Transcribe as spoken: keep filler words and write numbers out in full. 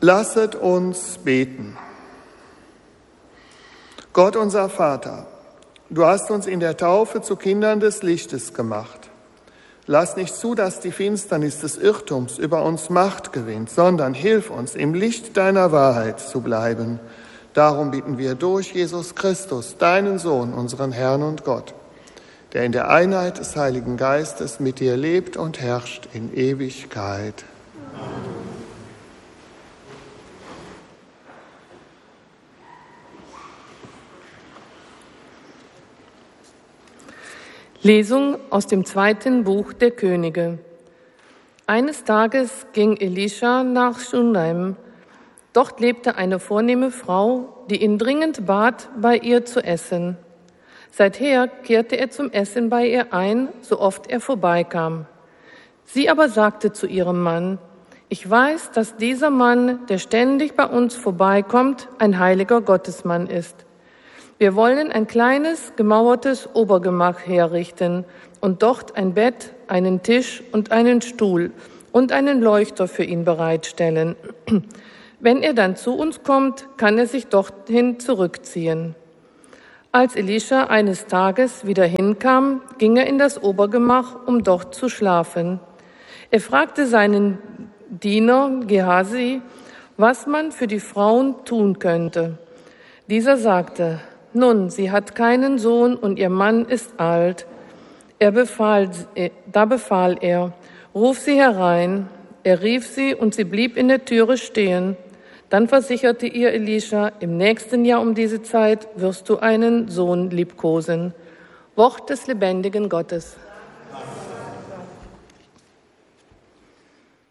Lasset uns beten. Gott, unser Vater, du hast uns in der Taufe zu Kindern des Lichtes gemacht. Lass nicht zu, dass die Finsternis des Irrtums über uns Macht gewinnt, sondern hilf uns, im Licht deiner Wahrheit zu bleiben. Darum bitten wir durch Jesus Christus, deinen Sohn, unseren Herrn und Gott, der in der Einheit des Heiligen Geistes mit dir lebt und herrscht in Ewigkeit. Lesung aus dem zweiten Buch der Könige. Eines Tages ging Elisha nach Schunem. Dort lebte eine vornehme Frau, die ihn dringend bat, bei ihr zu essen. Seither kehrte er zum Essen bei ihr ein, so oft er vorbeikam. Sie aber sagte zu ihrem Mann: Ich weiß, dass dieser Mann, der ständig bei uns vorbeikommt, ein heiliger Gottesmann ist. Wir wollen ein kleines, gemauertes Obergemach herrichten und dort ein Bett, einen Tisch und einen Stuhl und einen Leuchter für ihn bereitstellen. Wenn er dann zu uns kommt, kann er sich dorthin zurückziehen. Als Elisha eines Tages wieder hinkam, ging er in das Obergemach, um dort zu schlafen. Er fragte seinen Diener Gehasi, was man für die Frauen tun könnte. Dieser sagte: Nun, sie hat keinen Sohn und ihr Mann ist alt. Er befahl, da befahl er: Ruf sie herein. Er rief sie und sie blieb in der Türe stehen. Dann versicherte ihr Elisha: Im nächsten Jahr um diese Zeit wirst du einen Sohn liebkosen. Wort des lebendigen Gottes.